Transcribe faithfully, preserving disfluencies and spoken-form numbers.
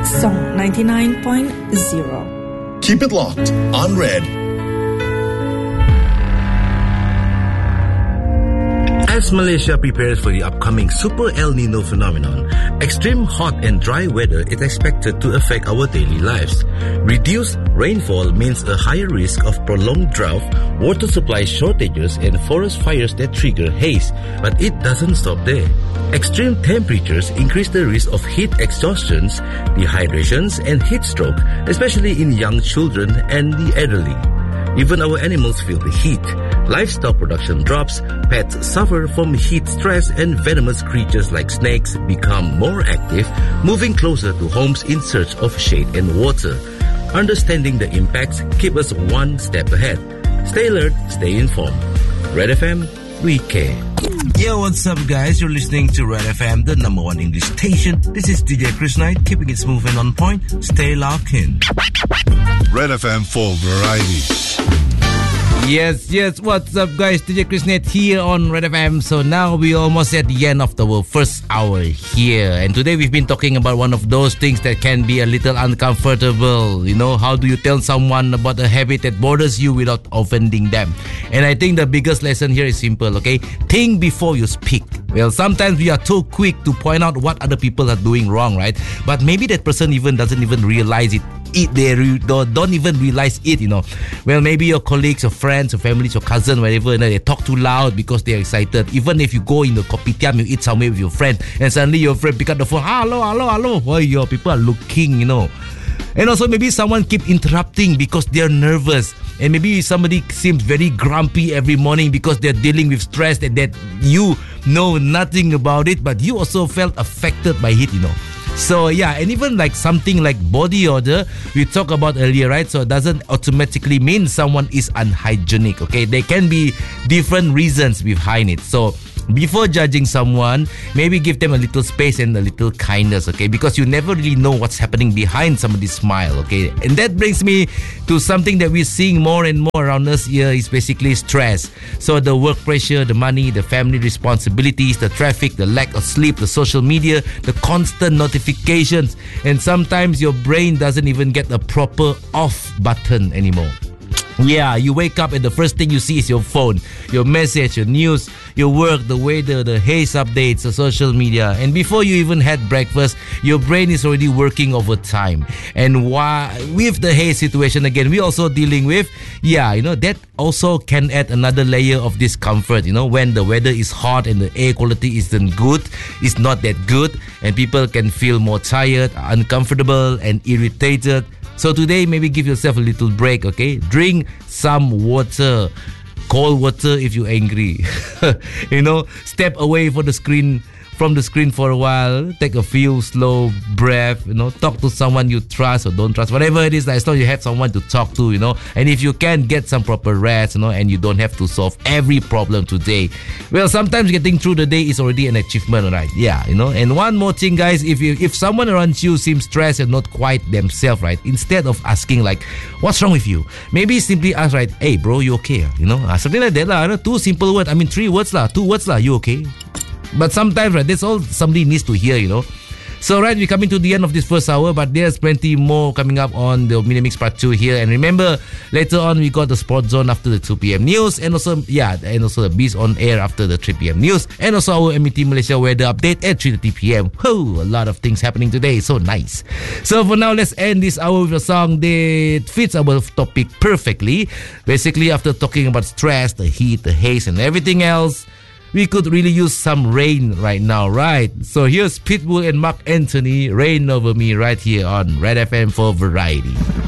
Song ninety-nine point zero. Keep it locked on Red. As Malaysia prepares for the upcoming Super El Nino phenomenon, extreme hot and dry weather is expected to affect our daily lives. Reduced rainfall means a higher risk of prolonged drought, water supply shortages, and forest fires that trigger haze. But it doesn't stop there. Extreme temperatures increase the risk of heat exhaustions, dehydrations, and heat stroke, especially in young children and the elderly. Even our animals feel the heat. Livestock production drops, pets suffer from heat stress, and venomous creatures like snakes become more active, moving closer to homes in search of shade and water. Understanding the impacts keep us one step ahead. Stay alert, stay informed. Red F M, we care. Yo, what's up guys? You're listening to Red F M, the number one English station. This is D J Chris Knight, keeping it smooth and on point. Stay locked in. Red F M for variety. Yes, yes, what's up guys? D J Chris Knight here on Red F M. So now we almost at the end of our first hour here. And today we've been talking about one of those things that can be a little uncomfortable. You know, how do you tell someone about a habit that bothers you without offending them? And I think the biggest lesson here is simple, okay? Think before you speak. Well, sometimes we are too quick to point out what other people are doing wrong, right? But maybe that person even doesn't even realize it. It, they re- don't even realize it, you know. Well, maybe your colleagues, your friends, your families, your cousin, whatever, you know, they talk too loud because they're excited. Even if you go in the kopitiam, you eat somewhere with your friend, and suddenly your friend pick up the phone, hello, hello, hello. Why your people are looking, you know. And also maybe someone keep interrupting because they're nervous. And maybe somebody seems very grumpy every morning because they're dealing with stress and that you know nothing about it, but you also felt affected by it, you know. So yeah, and even like something like body odor, we talked about earlier, right? So it doesn't automatically mean someone is unhygienic, okay? There can be different reasons behind it. So before judging someone, maybe give them a little space and a little kindness, okay? Because you never really know what's happening behind somebody's smile, okay? And that brings me to something that we're seeing more and more around us here is basically stress. So the work pressure, the money, the family responsibilities, the traffic, the lack of sleep, the social media, the constant notifications, and sometimes your brain doesn't even get a proper off button anymore. Yeah, you wake up and the first thing you see is your phone, your message, your news, your work, the weather, the haze updates, the social media. And before you even had breakfast, your brain is already working overtime. And why, with the haze situation again, we're also dealing with, yeah, you know, that also can add another layer of discomfort. You know, when the weather is hot and the air quality isn't good, it's not that good, and people can feel more tired, uncomfortable, and irritated. So today, maybe give yourself a little break, okay? Drink some water. Cold water if you're angry. You know, step away from the screen from the screen for a while. Take a few slow breath, you know, talk to someone you trust or don't trust. Whatever it is, as long as you have someone to talk to, you know. And if you can, get some proper rest, you know, and you don't have to solve every problem today. Well, sometimes getting through the day is already an achievement, right? Yeah, you know. And one more thing, guys, if you if someone around you seems stressed and not quite themselves, right, instead of asking like, what's wrong with you? Maybe simply ask, right, hey bro, you okay? You know, something like that, lah. Two simple words. I mean, three words, lah. Two words, lah. You okay? But sometimes, right, that's all somebody needs to hear, you know. So, right, we're coming to the end of this first hour, but there's plenty more coming up on the Mini Mix Part two here. And remember, later on, we got the Sport Zone after the two p.m. news, and also, yeah, and also the Beast on Air after the three p.m. news, and also our M E T Malaysia weather update at three thirty p.m. Whoa, a lot of things happening today, so nice. So, for now, let's end this hour with a song that fits our topic perfectly. Basically, after talking about stress, the heat, the haze, and everything else, we could really use some rain right now, right? So here's Pitbull and Mark Anthony, Rain Over Me, right here on Red F M for Variety.